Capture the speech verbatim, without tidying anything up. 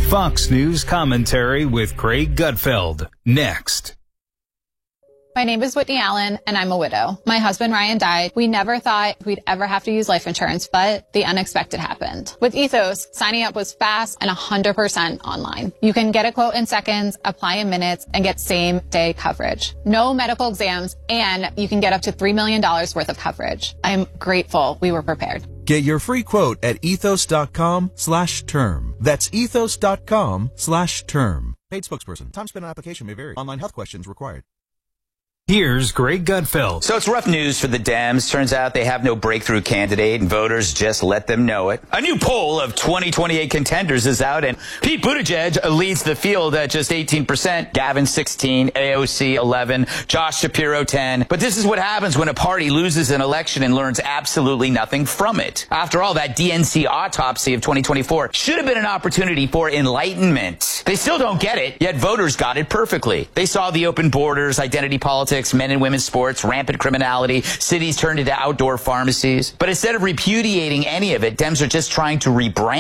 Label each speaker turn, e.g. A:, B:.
A: Fox News commentary with Craig Gutfeld. Next.
B: My name is Whitney Allen, and I'm a widow. My husband, Ryan, died. We never thought we'd ever have to use life insurance, but the unexpected happened. With Ethos, signing up was fast and one hundred percent online. You can get a quote in seconds, apply in minutes, and get same-day coverage. No medical exams, and you can get up to three million dollars worth of coverage. I'm grateful we were prepared.
C: Get your free quote at ethos.com slash term. That's ethos.com slash term. Paid spokesperson. Time spent on application may vary. Online health questions required.
A: Here's Greg Gutfeld.
D: So it's rough news for the Dems. Turns out they have no breakthrough candidate, and voters just let them know it. A new poll of twenty twenty-eight contenders is out, and Pete Buttigieg leads the field at just eighteen percent. Gavin, sixteen. A O C, eleven. Josh Shapiro, ten. But this is what happens when a party loses an election and learns absolutely nothing from it. After all, that D N C autopsy of twenty twenty-four should have been an opportunity for enlightenment. They still don't get it, yet voters got it perfectly. They saw the open borders, identity politics, men and women's sports, rampant criminality, cities turned into outdoor pharmacies. But instead of repudiating any of it, Dems are just trying to rebrand.